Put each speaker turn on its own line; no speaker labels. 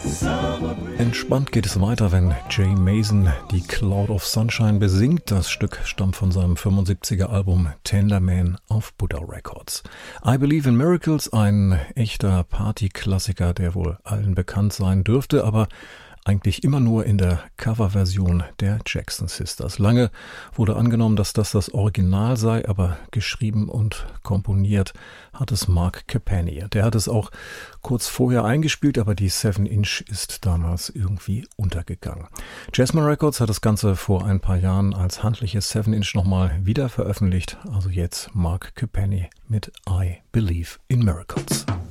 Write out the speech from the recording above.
Entspannt geht es weiter, wenn Jay Mason die Cloud of Sunshine besingt. Das Stück stammt von seinem 75er Album Tender Man auf Buddha Records. I Believe in Miracles, ein echter Partyklassiker, der wohl allen bekannt sein dürfte, aber eigentlich immer nur in der Coverversion der Jackson Sisters. Lange wurde angenommen, dass das Original sei, aber geschrieben und komponiert hat es Mark Campani. Der hat es auch kurz vorher eingespielt, aber die 7-Inch ist damals irgendwie untergegangen. Jazzman Records hat das Ganze vor ein paar Jahren als handliches 7-Inch nochmal wieder veröffentlicht. Also jetzt Mark Campani mit I Believe in Miracles.